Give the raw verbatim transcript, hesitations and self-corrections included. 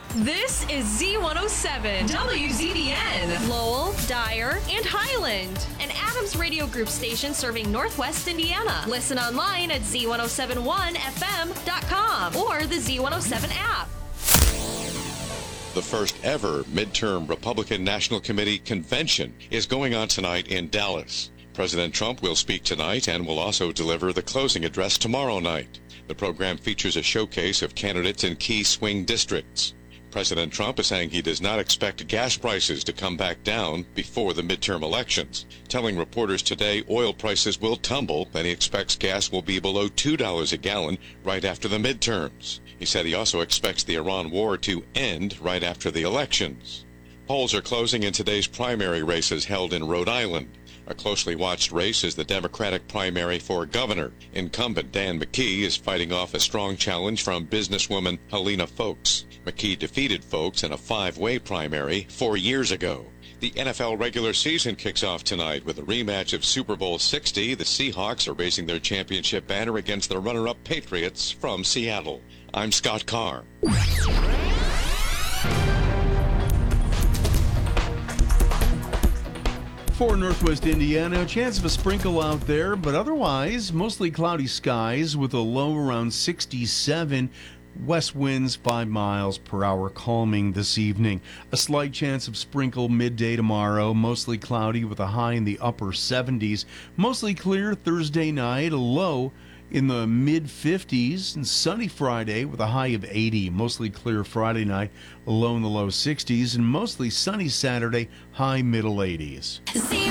This is Z one oh seven, W Z B N, Lowell, Dyer, and Highland, an Adams Radio Group station serving Northwest Indiana. Listen online at Z one oh seven one F M dot com or the Z one oh seven app. The first ever midterm Republican National Committee convention is going on tonight in Dallas. President Trump will speak tonight and will also deliver the closing address tomorrow night. The program features a showcase of candidates in key swing districts. President Trump is saying he does not expect gas prices to come back down before the midterm elections, telling reporters today oil prices will tumble and he expects gas will be below two dollars a gallon right after the midterms. He said he also expects the Iran war to end right after the elections. Polls are closing in today's primary races held in Rhode Island. A closely watched race is the Democratic primary for governor. Incumbent Dan McKee is fighting off a strong challenge from businesswoman Helena Foulkes. McKee defeated Foulkes in a five-way primary four years ago. The N F L regular season kicks off tonight with a rematch of Super Bowl sixty. The Seahawks are raising their championship banner against the runner-up Patriots from Seattle. I'm Scott Carr. For Northwest Indiana, a chance of a sprinkle out there, but otherwise mostly cloudy skies with a low around sixty-seven. West winds five miles per hour, calming this evening. A slight chance of sprinkle midday tomorrow, mostly cloudy with a high in the upper seventies. Mostly clear Thursday night, a low in the mid fifties, and sunny Friday with a high of eighty. Mostly clear Friday night, a low in the low sixties, and mostly sunny Saturday, high middle eighties.